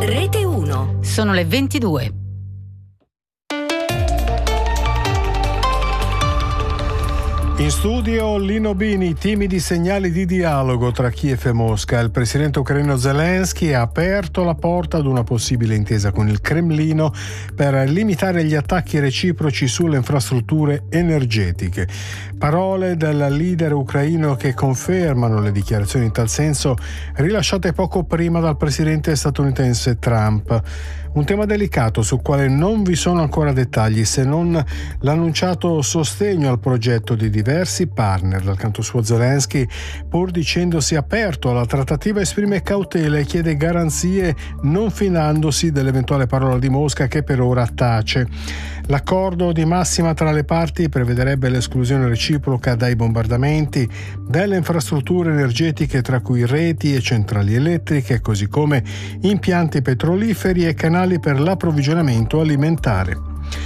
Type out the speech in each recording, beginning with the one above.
Rete 1. Sono le 22. In studio Lino Bini, timidi segnali di dialogo tra Kiev e Mosca. Il presidente ucraino Zelensky ha aperto la porta ad una possibile intesa con il Cremlino per limitare gli attacchi reciproci sulle infrastrutture energetiche. Parole del leader ucraino che confermano le dichiarazioni in tal senso rilasciate poco prima dal presidente statunitense Trump. Un tema delicato sul quale non vi sono ancora dettagli, se non l'annunciato sostegno al progetto di diversi partner. Dal canto suo Zelensky, pur dicendosi aperto alla trattativa, esprime cautela e chiede garanzie, non fidandosi dell'eventuale parola di Mosca che per ora tace. L'accordo di massima tra le parti prevederebbe l'esclusione reciproca dai bombardamenti delle infrastrutture energetiche, tra cui reti e centrali elettriche, così come impianti petroliferi e canali per l'approvvigionamento alimentare.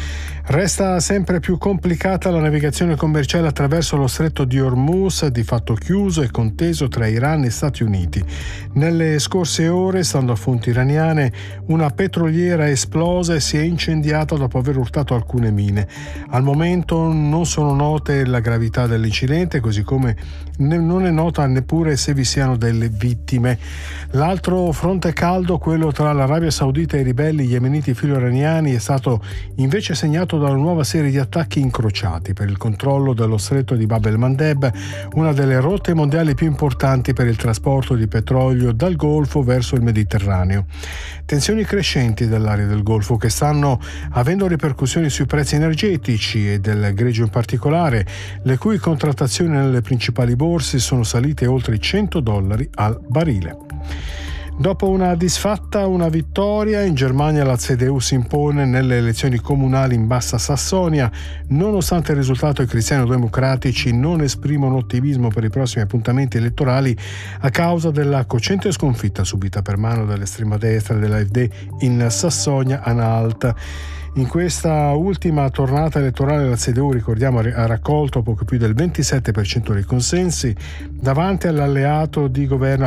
Resta sempre più complicata la navigazione commerciale attraverso lo stretto di Hormuz, di fatto chiuso e conteso tra Iran e Stati Uniti. Nelle scorse ore, stando a fonti iraniane, una petroliera esplosa e si è incendiata dopo aver urtato alcune mine. Al momento non sono note la gravità dell'incidente, così come non è nota neppure se vi siano delle vittime. L'altro fronte caldo, quello tra l'Arabia Saudita e i ribelli yemeniti filo-iraniani, è stato invece segnato da una nuova serie di attacchi incrociati per il controllo dello stretto di Bab el-Mandeb, una delle rotte mondiali più importanti per il trasporto di petrolio dal Golfo verso il Mediterraneo. Tensioni crescenti dell'area del Golfo che stanno avendo ripercussioni sui prezzi energetici e del greggio in particolare, le cui contrattazioni nelle principali borse sono salite oltre i $100 al barile. Dopo una disfatta, una vittoria, in Germania la CDU si impone nelle elezioni comunali in Bassa Sassonia. Nonostante il risultato, i cristiano-democratici non esprimono ottimismo per i prossimi appuntamenti elettorali a causa della cocente sconfitta subita per mano dell'estrema destra dell'AfD in Sassonia-Anhalt. In questa ultima tornata elettorale la CDU, ricordiamo, ha raccolto poco più del 27% dei consensi davanti all'alleato di governo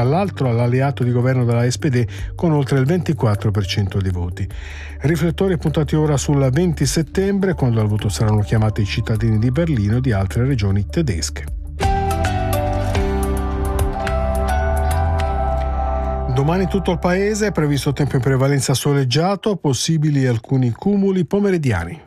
della SPD con oltre il 24% dei voti. Riflettori puntati ora sul 20 settembre, quando al voto saranno chiamati i cittadini di Berlino e di altre regioni tedesche. Domani tutto il paese è previsto tempo in prevalenza soleggiato, possibili alcuni cumuli pomeridiani.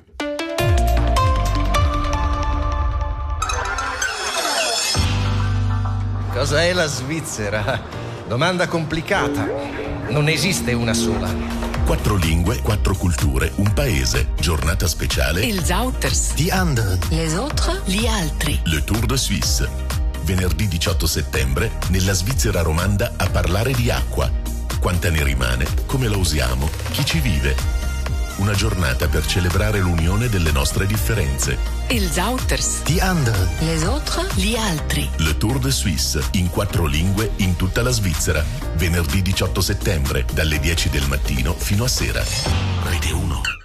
Cosa è la Svizzera? Domanda complicata. Non esiste una sola. 4 lingue, 4 culture, un paese. Giornata speciale. Ils Outers. Die anderen. Les autres. Gli altri. Le Tour de Suisse. Venerdì 18 settembre, nella Svizzera romanda, a parlare di acqua. Quanta ne rimane, come la usiamo, chi ci vive. Una giornata per celebrare l'unione delle nostre differenze. Ils Outers. Die anderen. Les autres. Gli altri. Le Tour de Suisse, in 4 lingue, in tutta la Svizzera. Venerdì 18 settembre, dalle 10 del mattino fino a sera. Rete 1.